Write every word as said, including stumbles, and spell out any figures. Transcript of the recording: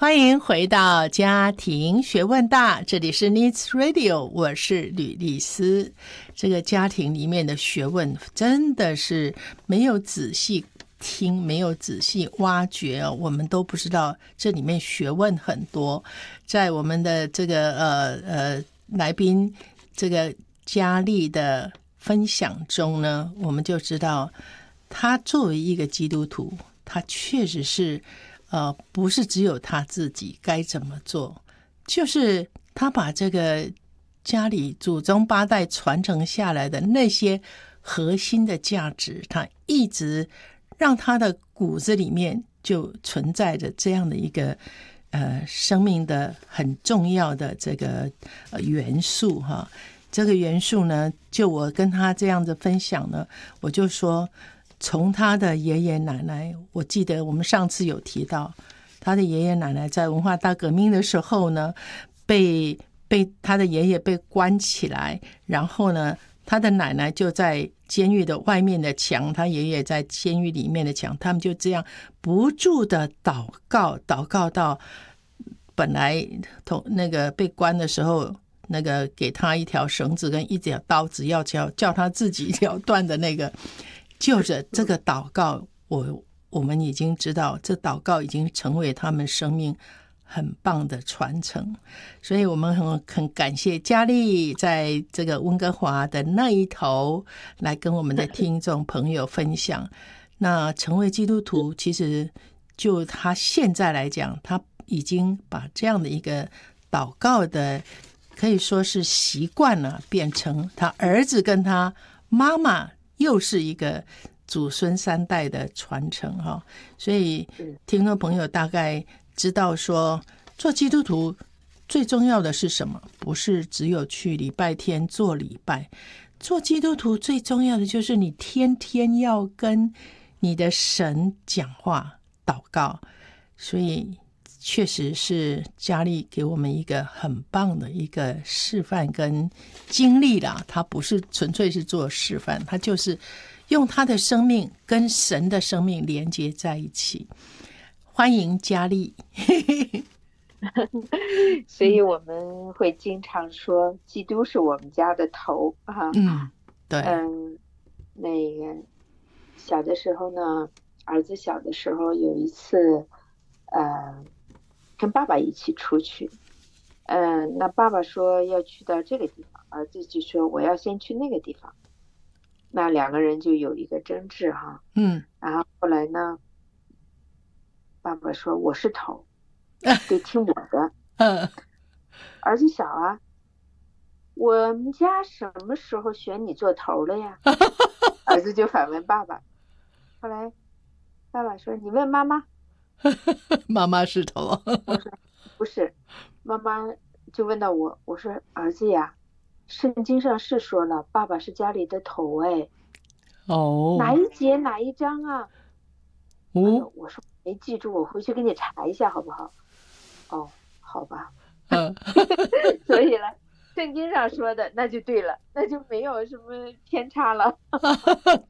欢迎回到家庭学问大，这里是 Needs Radio， 我是吕丽丝。这个家庭里面的学问真的是没有仔细听，没有仔细挖掘，我们都不知道这里面学问很多。在我们的这个呃呃来宾这个佳丽的分享中呢，我们就知道他作为一个基督徒，他确实是呃，不是只有他自己该怎么做，就是他把这个家里祖宗八代传承下来的那些核心的价值，他一直让他的骨子里面就存在着这样的一个呃生命的很重要的这个、呃、元素哈。这个元素呢，就我跟他这样子分享呢，我就说从他的爷爷奶奶，我记得我们上次有提到，他的爷爷奶奶在文化大革命的时候呢，被被他的爷爷被关起来，然后呢，他的奶奶就在监狱的外面的墙，他爷爷在监狱里面的墙，他们就这样不住的祷告，祷告到本来同那个被关的时候，那个给他一条绳子跟一条刀子，要叫叫他自己了断的那个。就着这个祷告，我我们已经知道，这祷告已经成为他们生命很棒的传承，所以我们很很感谢佳丽在这个温哥华的那一头来跟我们的听众朋友分享。那成为基督徒，其实就他现在来讲，他已经把这样的一个祷告的可以说是习惯了，变成他儿子跟他妈妈又是一个祖孙三代的传承哈，所以听众朋友大概知道说，做基督徒最重要的是什么？不是只有去礼拜天做礼拜，做基督徒最重要的就是你天天要跟你的神讲话祷告，所以确实是佳丽给我们一个很棒的一个示范跟经历啦。他不是纯粹是做示范，他就是用他的生命跟神的生命连接在一起。欢迎佳丽。 所以我们会经常说基督是我们家的头啊。 嗯，对。 嗯，那个小的时候呢，儿子小的时候有一次呃跟爸爸一起出去，嗯、呃，那爸爸说要去到这个地方，儿子就说我要先去那个地方，那两个人就有一个争执哈， 嗯， 然后后来呢，爸爸说我是头，得听我的， 嗯， 儿子小啊，我们家什么时候选你做头了呀？儿子就反问爸爸，后来爸爸说你问妈妈。 妈妈是头。 我说不是，妈妈就问到我，我说儿子呀，圣经上是说了爸爸是家里的头哎， 哦， 哪一节哪一章啊？ 哦， 哎呦，我说没记住，我回去给你查一下好不好？哦，好吧。 嗯， 所以呢，圣经上说的那就对了，那就没有什么偏差了。